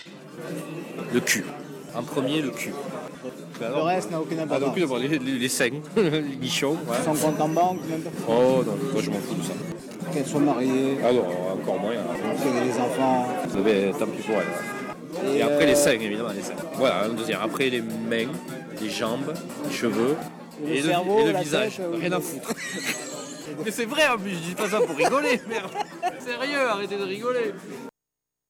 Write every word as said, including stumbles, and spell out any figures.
Le cul. En premier, le cul. Ben le reste n'a aucune Ah, importance. donc, oui, les, les, les seins, les guichons. Ouais. Son compte en banque, n'importe Oh non, moi je m'en fous de ça. quoi. Qu'elle soit mariée, Ah non, encore moins. qu'elle ait des enfants. Vous avez tant pis pour elle. Ouais. Et, Et, après euh, les seins, évidemment, les seins. Voilà, un deuxième. Après les mains, les jambes, les cheveux Et le cerveau, et le la visage. tête, Rien euh, à foutre. Mais c'est vrai en plus, je dis pas ça pour rigoler, merde. Sérieux, arrêtez de rigoler.